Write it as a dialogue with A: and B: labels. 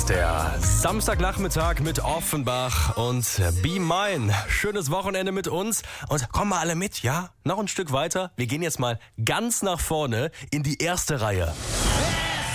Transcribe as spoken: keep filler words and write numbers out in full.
A: Der Samstagnachmittag mit Offenbach und Be Mine. Schönes Wochenende mit uns. Und kommen mal alle mit, ja? Noch ein Stück weiter. Wir gehen jetzt mal ganz nach vorne in die erste Reihe.